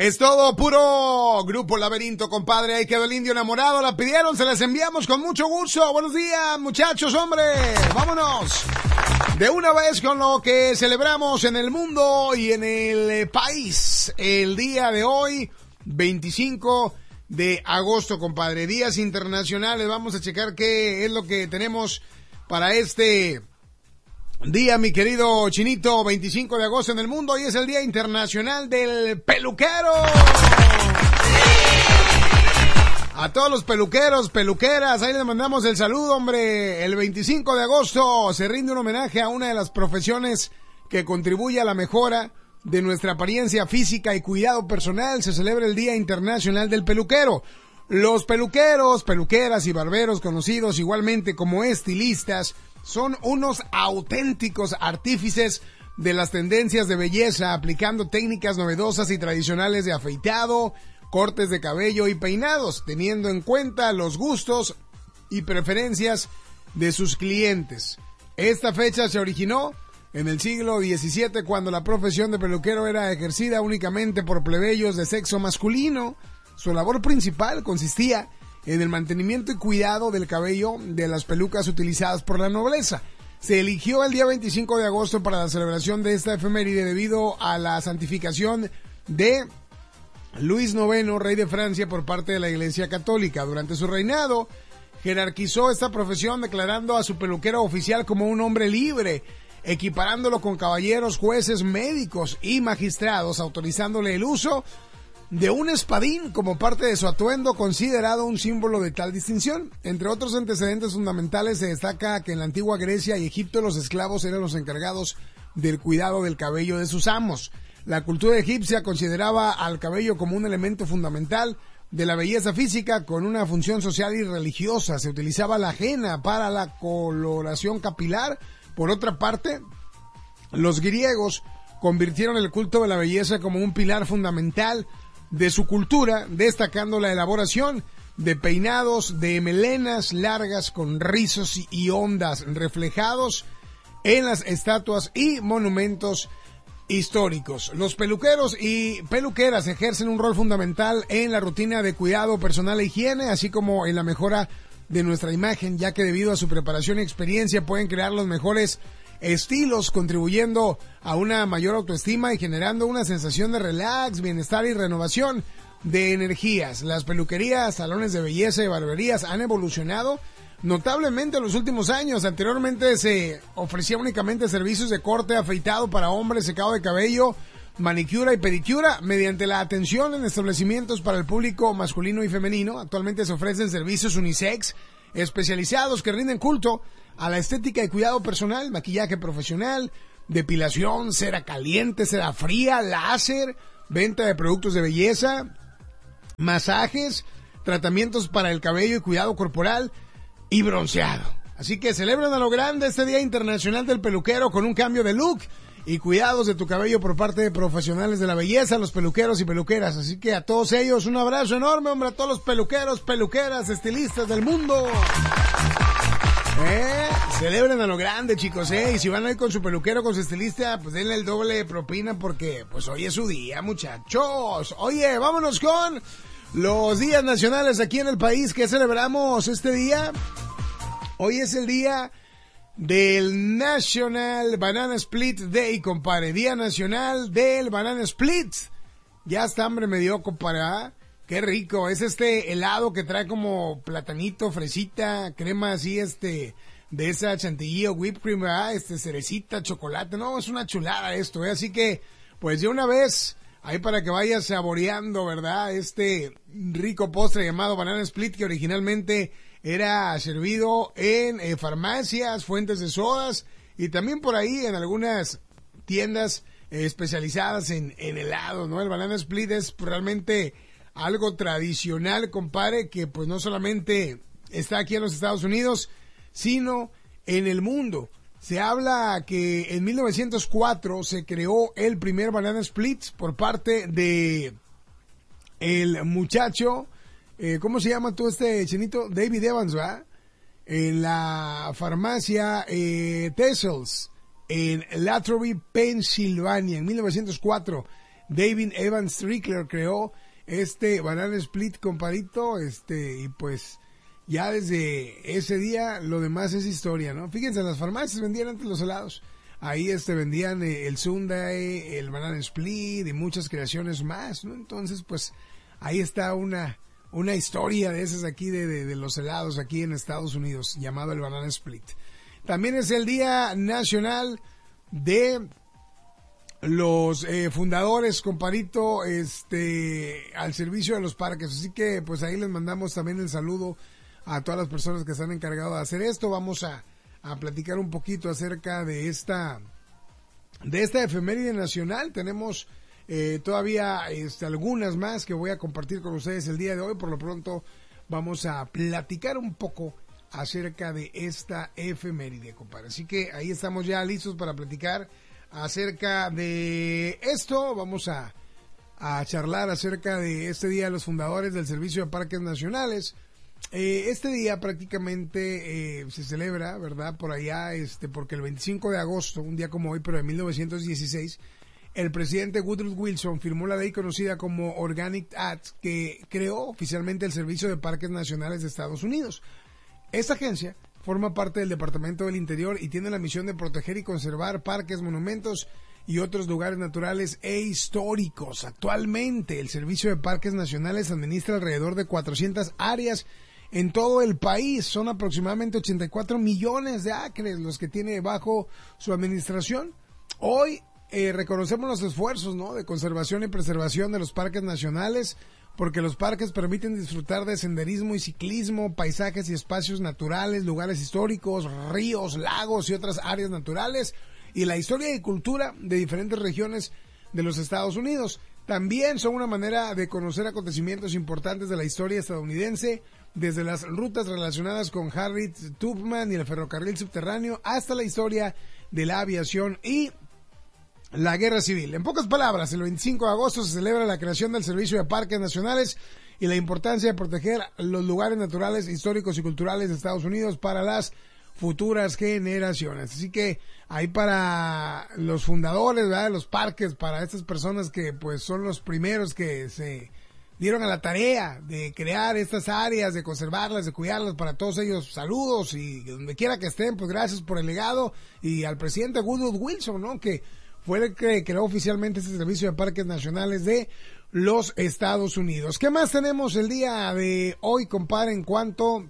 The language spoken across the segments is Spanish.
Es todo puro Grupo Laberinto, compadre. Ahí quedó el indio enamorado. La pidieron, se las enviamos con mucho gusto. Buenos días, muchachos, hombre. Vámonos de una vez con lo que celebramos en el mundo y en el país. El día de hoy, 25 de agosto, compadre. Días internacionales. Vamos a checar qué es lo que tenemos para este día, mi querido Chinito. 25 de agosto en el mundo. Hoy es el Día Internacional del Peluquero. A todos los peluqueros, peluqueras, ahí les mandamos el saludo, hombre. El 25 de agosto se rinde un homenaje a una de las profesiones que contribuye a la mejora de nuestra apariencia física y cuidado personal. Se celebra el Día Internacional del Peluquero. Los peluqueros, peluqueras y barberos, conocidos igualmente como estilistas, son unos auténticos artífices de las tendencias de belleza, aplicando técnicas novedosas y tradicionales de afeitado, cortes de cabello y peinados, teniendo en cuenta los gustos y preferencias de sus clientes. Esta fecha se originó en el siglo XVII, cuando la profesión de peluquero era ejercida únicamente por plebeyos de sexo masculino. Su labor principal consistía en el mantenimiento y cuidado del cabello de las pelucas utilizadas por la nobleza. Se eligió el día 25 de agosto para la celebración de esta efeméride debido a la santificación de Luis IX, rey de Francia, por parte de la Iglesia Católica. Durante su reinado, jerarquizó esta profesión, declarando a su peluquero oficial como un hombre libre, equiparándolo con caballeros, jueces, médicos y magistrados, autorizándole el uso de un espadín como parte de su atuendo, considerado un símbolo de tal distinción. Entre otros antecedentes fundamentales, se destaca que en la antigua Grecia y Egipto los esclavos eran los encargados del cuidado del cabello de sus amos. La cultura egipcia consideraba al cabello como un elemento fundamental de la belleza física, con una función social y religiosa. Se utilizaba la henna para la coloración capilar. Por otra parte, los griegos convirtieron el culto de la belleza como un pilar fundamental de su cultura, destacando la elaboración de peinados de melenas largas con rizos y ondas, reflejados en las estatuas y monumentos históricos. Los peluqueros y peluqueras ejercen un rol fundamental en la rutina de cuidado personal e higiene, así como en la mejora de nuestra imagen, ya que debido a su preparación y experiencia pueden crear los mejores estilos, contribuyendo a una mayor autoestima y generando una sensación de relax, bienestar y renovación de energías. Las peluquerías, salones de belleza y barberías han evolucionado notablemente en los últimos años. Anteriormente se ofrecía únicamente servicios de corte, afeitado para hombres, secado de cabello, manicura y pedicura mediante la atención en establecimientos para el público masculino y femenino. Actualmente se ofrecen servicios unisex especializados que rinden culto a la estética y cuidado personal, maquillaje profesional, depilación, cera caliente, cera fría, láser, venta de productos de belleza, masajes, tratamientos para el cabello y cuidado corporal y bronceado. Así que celebran a lo grande este Día Internacional del Peluquero con un cambio de look y cuidados de tu cabello por parte de profesionales de la belleza, los peluqueros y peluqueras. Así que a todos ellos un abrazo enorme, hombre, a todos los peluqueros, peluqueras, estilistas del mundo. Celebren a lo grande, chicos, y si van a ir con su peluquero, con su estilista, pues denle el doble de propina, porque pues hoy es su día, muchachos. Oye, vámonos con los días nacionales aquí en el país. ¿Qué celebramos este día? Hoy es el día del National Banana Split Day, compadre. Día nacional del Banana Split. Ya hasta hambre me dio, compadre. Qué rico, es este helado que trae como platanito, fresita, crema así, de esa chantilly o whipped cream, ¿verdad? Cerecita, chocolate, no, es una chulada esto, así que, pues de una vez, ahí para que vayas saboreando, ¿verdad? Este rico postre llamado Banana Split, que originalmente era servido en farmacias, fuentes de sodas, y también por ahí en algunas tiendas especializadas en helado, ¿no? El Banana Split es realmente algo tradicional, compadre, que pues no solamente está aquí en los Estados Unidos, sino en el mundo. Se habla que en 1904 se creó el primer Banana Split por parte de el muchacho, ¿cómo se llama tú chinito? David Evans, ¿verdad? En la farmacia Tessels, en Latrobe, Pensilvania, en 1904. David Evans Strickler creó este Banana Split, compadito, y pues ya desde ese día lo demás es historia, ¿no? Fíjense, en las farmacias vendían antes los helados. Ahí vendían el Sundae, el Banana Split y muchas creaciones más, ¿no? Entonces, pues ahí está una historia de esas aquí de los helados aquí en Estados Unidos, llamado el Banana Split. También es el Día Nacional de los fundadores, compadito, al servicio de los parques. Así que pues ahí les mandamos también el saludo a todas las personas que se han encargado de hacer esto. Vamos a platicar un poquito acerca de esta efeméride nacional. Tenemos todavía algunas más que voy a compartir con ustedes el día de hoy. Por lo pronto vamos a platicar un poco acerca de esta efeméride, compadre. Así que ahí estamos ya listos para platicar acerca de esto. Vamos a charlar acerca de este Día de los Fundadores del Servicio de Parques Nacionales. Este día prácticamente se celebra, ¿verdad? Por allá, porque el 25 de agosto, un día como hoy, pero de 1916, el presidente Woodrow Wilson firmó la ley conocida como Organic Act, que creó oficialmente el Servicio de Parques Nacionales de Estados Unidos. Esta agencia forma parte del Departamento del Interior y tiene la misión de proteger y conservar parques, monumentos y otros lugares naturales e históricos. Actualmente, el Servicio de Parques Nacionales administra alrededor de 400 áreas en todo el país. Son aproximadamente 84 millones de acres los que tiene bajo su administración. Hoy reconocemos los esfuerzos, ¿no?, de conservación y preservación de los parques nacionales, porque los parques permiten disfrutar de senderismo y ciclismo, paisajes y espacios naturales, lugares históricos, ríos, lagos y otras áreas naturales, y la historia y cultura de diferentes regiones de los Estados Unidos. También son una manera de conocer acontecimientos importantes de la historia estadounidense, desde las rutas relacionadas con Harriet Tubman y el ferrocarril subterráneo hasta la historia de la aviación y la guerra civil. En pocas palabras, el 25 de agosto se celebra la creación del Servicio de Parques Nacionales y la importancia de proteger los lugares naturales, históricos y culturales de Estados Unidos para las futuras generaciones. Así que ahí para los fundadores, ¿verdad?, de los parques, para estas personas que pues son los primeros que se dieron a la tarea de crear estas áreas, de conservarlas, de cuidarlas, para todos ellos, saludos, y donde quiera que estén, pues gracias por el legado, y al presidente Woodrow Wilson, ¿no?, que fue el que creó oficialmente este Servicio de Parques Nacionales de los Estados Unidos. ¿Qué más tenemos el día de hoy, compadre, en cuanto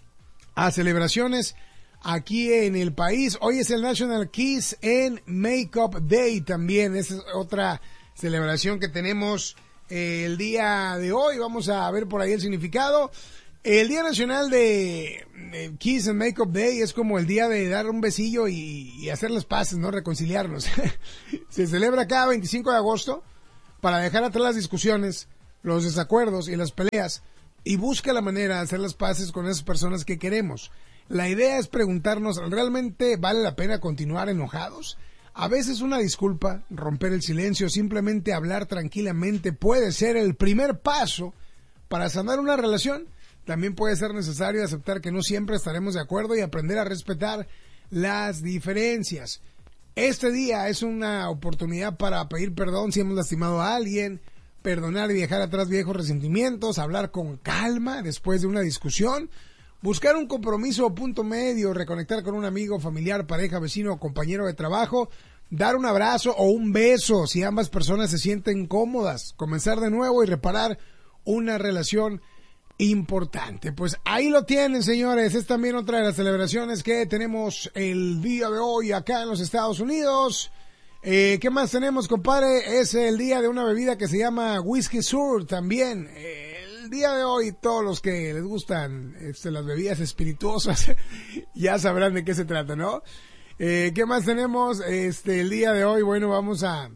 a celebraciones aquí en el país? Hoy es el National Kiss and Makeup Day también. Esa es otra celebración que tenemos el día de hoy. Vamos a ver por ahí el significado. El Día Nacional de Kiss and Makeup Day es como el día de dar un besillo y hacer las paces, ¿no?, reconciliarnos. Se celebra cada 25 de agosto para dejar atrás las discusiones, los desacuerdos y las peleas, y busca la manera de hacer las paces con esas personas que queremos. La idea es preguntarnos, ¿realmente vale la pena continuar enojados? A veces una disculpa, romper el silencio, simplemente hablar tranquilamente puede ser el primer paso para sanar una relación. También puede ser necesario aceptar que no siempre estaremos de acuerdo y aprender a respetar las diferencias. Este día es una oportunidad para pedir perdón si hemos lastimado a alguien, perdonar y dejar atrás viejos resentimientos, hablar con calma después de una discusión, buscar un compromiso o punto medio, reconectar con un amigo, familiar, pareja, vecino o compañero de trabajo, dar un abrazo o un beso si ambas personas se sienten cómodas, comenzar de nuevo y reparar una relación importante. Pues ahí lo tienen, señores. Es también otra de las celebraciones que tenemos el día de hoy acá en los Estados Unidos. ¿Qué más tenemos, compadre? Es el día de una bebida que se llama Whisky Sour también. El día de hoy, todos los que les gustan las bebidas espirituosas ya sabrán de qué se trata, ¿no? ¿Qué más tenemos el día de hoy? Bueno, vamos a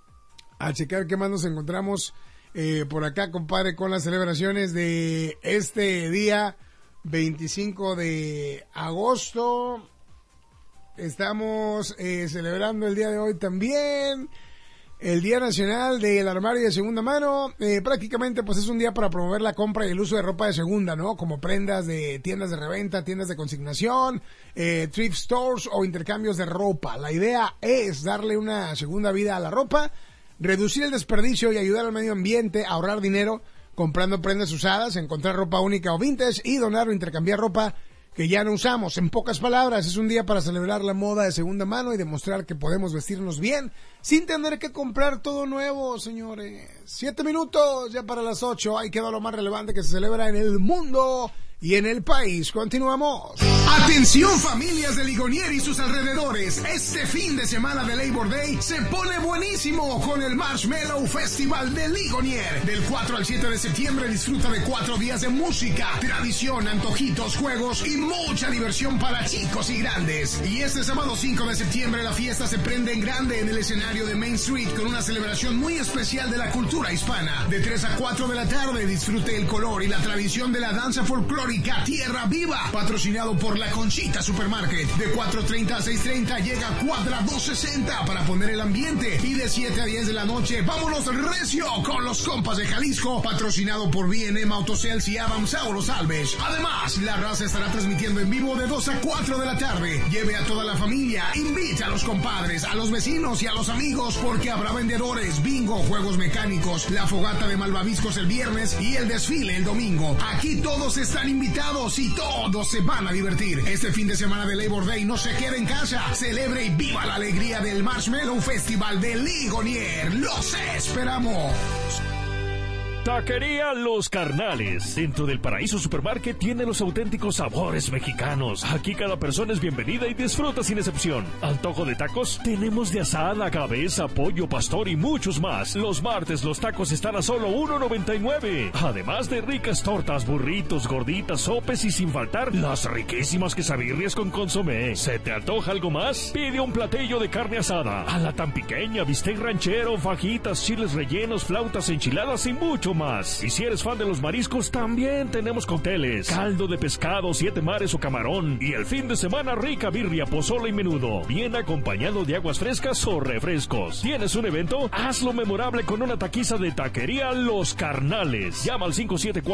checar qué más nos encontramos por acá, compadre, con las celebraciones de este día 25 de agosto. Estamos celebrando el día de hoy también el Día Nacional del Armario de Segunda Mano. Prácticamente pues es un día para promover la compra y el uso de ropa de segunda, ¿no? Como prendas de tiendas de reventa, tiendas de consignación, thrift stores o intercambios de ropa. La idea es darle una segunda vida a la ropa, reducir el desperdicio y ayudar al medio ambiente, ahorrar dinero comprando prendas usadas, encontrar ropa única o vintage y donar o intercambiar ropa que ya no usamos. En pocas palabras, es un día para celebrar la moda de segunda mano y demostrar que podemos vestirnos bien sin tener que comprar todo nuevo, señores. 7 minutos ya para las 8. Ahí queda lo más relevante que se celebra en el mundo y en el país. Continuamos. Atención, familias de Ligonier y sus alrededores. Este fin de semana de Labor Day se pone buenísimo con el Marshmallow Festival de Ligonier. Del 4 al 7 de septiembre disfruta de 4 días de música, tradición, antojitos, juegos y mucha diversión para chicos y grandes. Y este sábado 5 de septiembre la fiesta se prende en grande en el escenario de Main Street con una celebración muy especial de la cultura hispana. De 3 a 4 de la tarde disfrute el color y la tradición de la danza folclórica Tierra Viva, patrocinado por La Conchita Supermarket. De 4:30 a 6:30 llega Cuadra 260 para poner el ambiente. Y de 7 a 10 de la noche, vámonos recio con los compas de Jalisco, patrocinado por B&M Autosales y Adam Saulo Salvage. Además, la raza estará transmitiendo en vivo de 2 a 4 de la tarde. Lleve a toda la familia, invite a los compadres, a los vecinos y a los amigos, porque habrá vendedores, bingo, juegos mecánicos, la fogata de malvaviscos el viernes y el desfile el domingo. Aquí todos están invitados y todos se van a divertir. Este fin de semana de Labor Day no se quede en casa. Celebre y viva la alegría del Marshmallow Festival de Ligonier. ¡Los esperamos! Taquería Los Carnales. Dentro del Paraíso Supermarket tiene los auténticos sabores mexicanos. Aquí cada persona es bienvenida y disfruta sin excepción. Antojo de tacos, tenemos de asada, cabeza, pollo, pastor y muchos más. Los martes los tacos están a solo $1.99. Además de ricas tortas, burritos, gorditas, sopes y sin faltar las riquísimas quesabirrias con consomé. ¿Se te antoja algo más? Pide un platillo de carne asada, a la tan pequeña, bistec ranchero, fajitas, chiles rellenos, flautas, enchiladas y mucho más. Y si eres fan de los mariscos, también tenemos cócteles, caldo de pescado, 7 mares o camarón. Y el fin de semana, rica birria, pozole y menudo, bien acompañado de aguas frescas o refrescos. ¿Tienes un evento? Hazlo memorable con una taquiza de Taquería Los Carnales. Llama al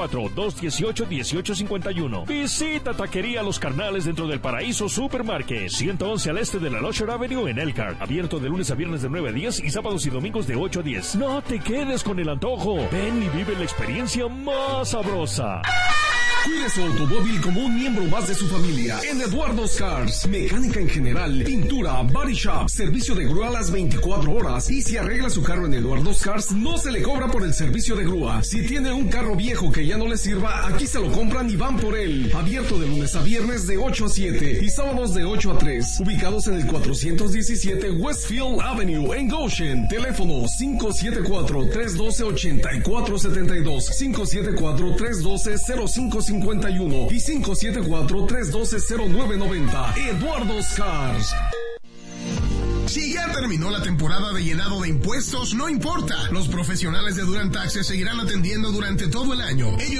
574-218-1851. Visita Taquería Los Carnales dentro del Paraíso Supermarket, 111 al este de la Locher Avenue en Elkhart. Abierto de lunes a viernes de 9 a 10 y sábados y domingos de 8 a 10. No te quedes con el antojo. Ven y vive la experiencia más sabrosa. Cuide su automóvil como un miembro más de su familia en Eduardo's Cars. Mecánica en general, pintura, body shop, servicio de grúa a las 24 horas. Y si arregla su carro en Eduardo's Cars, no se le cobra por el servicio de grúa. Si tiene un carro viejo que ya no le sirva, aquí se lo compran y van por él. Abierto de lunes a viernes de 8 a 7 y sábados de 8 a 3. Ubicados en el 417 Westfield Avenue en Goshen. Teléfono 574-312-8472, 574-312-0551 y 574-312-0990. Eduardo's Cars. Si ya terminó la temporada de llenado de impuestos, no importa. Los profesionales de Durant Taxes seguirán atendiendo durante todo el año. Ellos